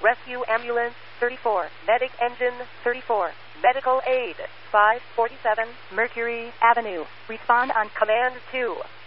Rescue Ambulance 34. Medic Engine 34. Medical Aid 547 Mercury Avenue. Respond on Command 2.